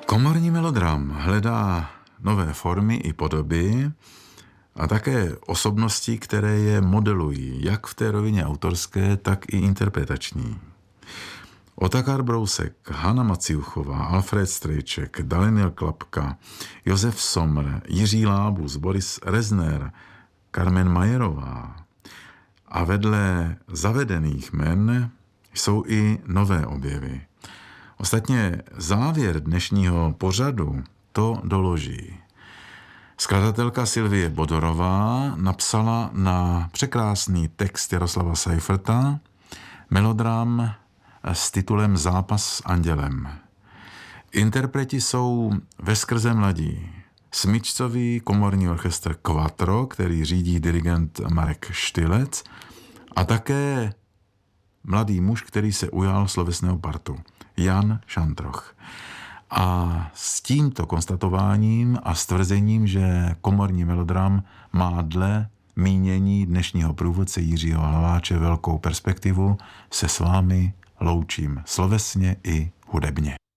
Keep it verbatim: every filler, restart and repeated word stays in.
Komorní melodram hledá nové formy i podoby a také osobnosti, které je modelují, jak v té rovině autorské, tak i interpretační. Otakar Brousek, Hana Maciuchová, Alfred Strejček, Daniel Klapka, Josef Somr, Jiří Lábus, Boris Rezner, Carmen Majerová. A vedle zavedených jmen jsou i nové objevy. Ostatně závěr dnešního pořadu to doloží. Skladatelka Sylvie Bodorová napsala na překrásný text Jaroslava Seiferta melodram s titulem Zápas s andělem. Interpreti jsou veskrze mladí. Smyčcový komorní orchestr Quattro, který řídí dirigent Marek Štylec, a také mladý muž, který se ujal slovesného partu, Jan Šantroch. A s tímto konstatováním a stvrzením, že komorní melodram má dle mínění dnešního průvodce Jiřího Hlaváče velkou perspektivu, se s vámi loučím slovesně i hudebně.